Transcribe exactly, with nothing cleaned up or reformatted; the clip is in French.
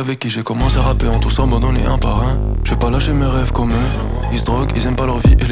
avec qui j'ai commencé à rapper en tous abandonnés un par un. J'ai pas lâché mes rêves comme eux. Ils se droguent, ils aiment pas leur vie et les